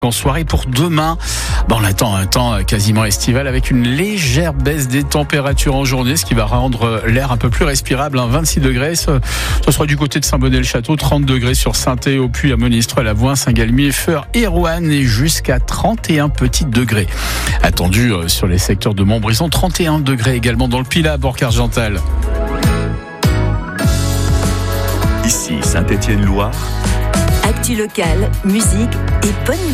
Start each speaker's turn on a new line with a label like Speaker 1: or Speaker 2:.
Speaker 1: En soirée pour demain, on attend un temps quasiment estival avec une légère baisse des températures en journée, ce qui va rendre l'air un peu plus respirable. 26 degrés, ce sera du côté de Saint-Bonnet-le-Château, 30 degrés sur Saint-Thé, au Puy, à Monistrol, à Voin, Saint-Galmier, Feur et Roanne, et jusqu'à 31 petits degrés. Attendu sur les secteurs de Montbrison, 31 degrés également dans le Pilat, à Bourg-Argental.
Speaker 2: Ici Saint-Étienne-Loire.
Speaker 3: Actu locale, musique et bonne